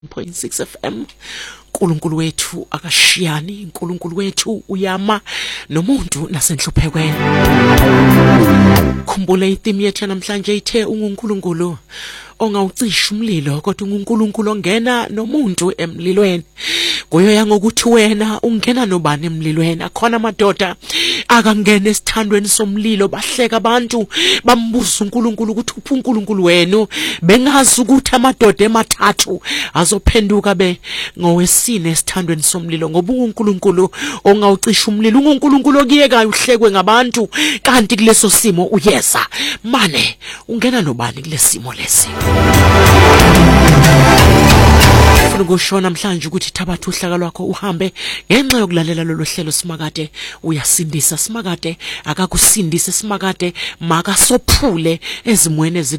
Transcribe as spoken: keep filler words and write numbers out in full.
point six F M. uNkulunkulu wethu akashiyani, uNkulunkulu wethu uyama nomuntu nasenhluphekweni. Khumbula itheme yethu namhlanje ithe uNkulunkulu ongawucisha umlilo kodwa uNkulunkulu ongena nomuntu emlilweni. Kuyoya ngokuthi wena ungena nobani emlilweni. Akhona amadoda akangena esithandweni somlilo bahleka abantu bambuza uNkulunkulu ukuthi uphi uNkulunkulu wenu, bengazi ukuthi amadoda emathathu azophenduka be ngowesine esithandweni somlilo ngoba uNkulunkulu ongawucisha umlilo. uNkulunkulu okiyekayo uhlekwe ngabantu kanti kuleso simo uyeza. Mane ungena nobani kulesimo lesi? Ufuna ukushona namhlanje ukuthi thabatha uhlaka lwakho uhambe ngenxa yokulalela lolu hlelo. Simakade uyasindisa, simakade akakusindise, simakade makasophule ezimweni